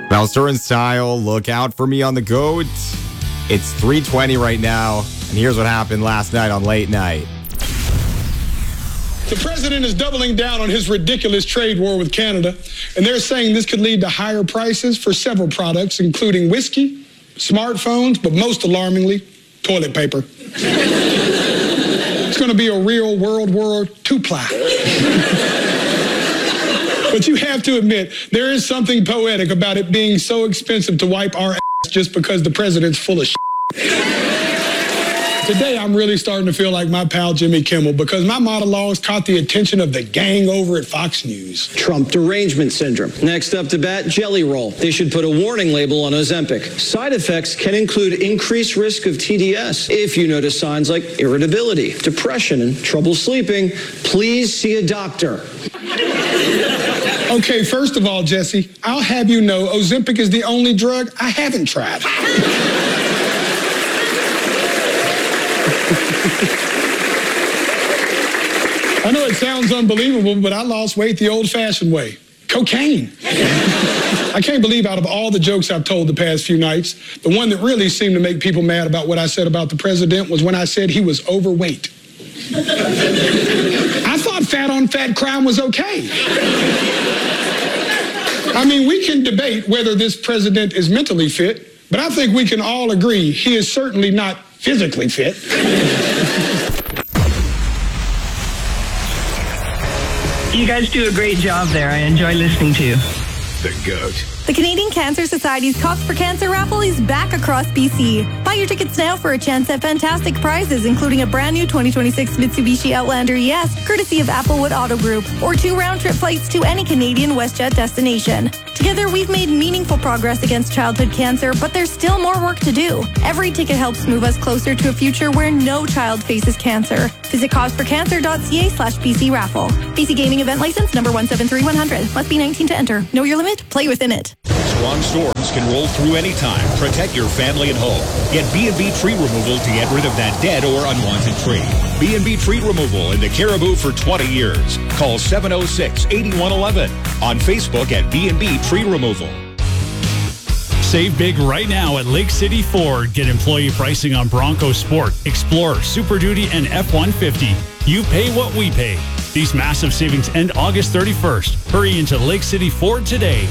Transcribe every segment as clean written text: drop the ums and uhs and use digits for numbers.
Belster and Style, look out for me on the GOAT. It's 3:20 right now, and here's what happened last night on Late Night. The president is doubling down on his ridiculous trade war with Canada, and they're saying this could lead to higher prices for several products, including whiskey, smartphones, but most alarmingly, toilet paper. It's going to be a real World War II-ply. But you have to admit, there is something poetic about it being so expensive to wipe our ass just because the president's full of shit. Today, I'm really starting to feel like my pal Jimmy Kimmel because my monologues caught the attention of the gang over at Fox News. Trump derangement syndrome. Next up to bat, Jelly Roll. They should put a warning label on Ozempic. Side effects can include increased risk of TDS. If you notice signs like irritability, depression, and trouble sleeping, please see a doctor. Okay, first of all, Jesse, I'll have you know Ozempic is the only drug I haven't tried. I know it sounds unbelievable, but I lost weight the old-fashioned way. Cocaine. I can't believe out of all the jokes I've told the past few nights, the one that really seemed to make people mad about what I said about the president was when I said he was overweight. I thought fat-on-fat crime was okay. I mean, we can debate whether this president is mentally fit, but I think we can all agree he is certainly not physically fit. You guys do a great job there. I enjoy listening to you. The GOAT. The Canadian Cancer Society's Cops for Cancer raffle is back across BC. Buy your tickets now for a chance at fantastic prizes, including a brand new 2026 Mitsubishi Outlander ES, courtesy of Applewood Auto Group, or 2 round-trip flights to any Canadian WestJet destination. Together, we've made meaningful progress against childhood cancer, but there's still more work to do. Every ticket helps move us closer to a future where no child faces cancer. Visit causesforcancer.ca/BC raffle. BC Gaming Event License number 173100. Must be 19 to enter. Know your limit. Play within it. Strong storms can roll through any time. Protect your family and home. Get B&B Tree Removal to get rid of that dead or unwanted tree. B&B Tree Removal in the Caribou for 20 years. Call 706-8111. On Facebook at B&B Tree Removal. Save big right now at Lake City Ford. Get employee pricing on Bronco Sport, Explorer, Super Duty, and F-150. You pay what we pay. These massive savings end August 31st. Hurry into Lake City Ford today.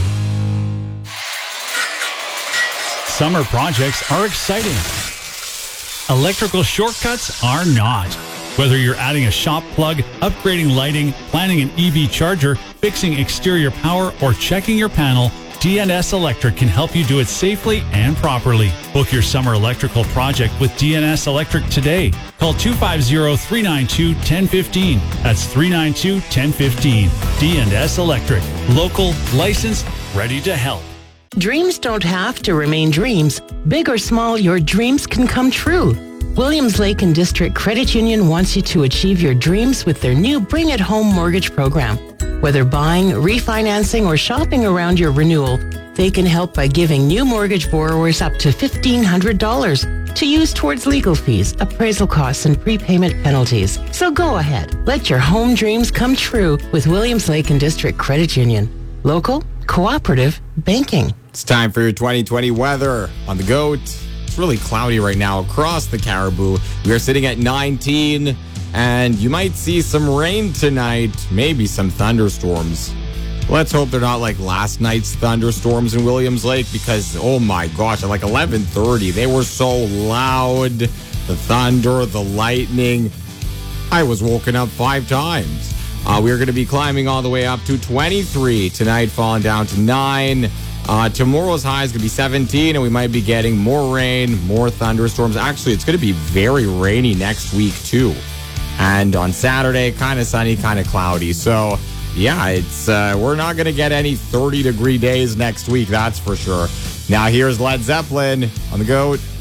Summer projects are exciting. Electrical shortcuts are not. Whether you're adding a shop plug, upgrading lighting, planning an EV charger, fixing exterior power, or checking your panel, DNS Electric can help you do it safely and properly. Book your summer electrical project with DNS Electric today. Call 250-392-1015. That's 392-1015. DNS Electric. Local, licensed, ready to help. Dreams don't have to remain dreams. Big or small, your dreams can come true. Williams Lake and District Credit Union wants you to achieve your dreams with their new Bring It Home mortgage program. Whether buying, refinancing, or shopping around your renewal, they can help by giving new mortgage borrowers up to $1,500 to use towards legal fees, appraisal costs, and prepayment penalties. So go ahead. Let your home dreams come true with Williams Lake and District Credit Union. Local, cooperative, banking. It's time for your 2020 weather on the GOAT. It's really cloudy right now across the Caribou. We are sitting at 19, and you might see some rain tonight, maybe some thunderstorms. Let's hope they're not like last night's thunderstorms in Williams Lake, because, oh my gosh, at like 11:30, they were so loud. The thunder, the lightning. I was woken up 5 times. We're going to be climbing all the way up to 23 tonight, falling down to 9. Tomorrow's high is going to be 17, and we might be getting more rain, more thunderstorms. Actually, it's going to be very rainy next week, too. And on Saturday, kind of sunny, kind of cloudy. So, yeah, it's we're not going to get any 30-degree days next week, that's for sure. Now, here's Led Zeppelin on the GOAT.